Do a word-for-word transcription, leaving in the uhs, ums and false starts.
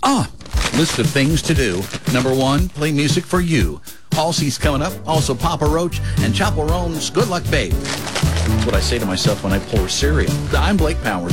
Ah, list of things to do. Number one, play music for you. Halsey's coming up. Also Papa Roach and Chapel Roan's Good Luck Babe. That's what I say to myself when I pour cereal. I'm Blake Powers.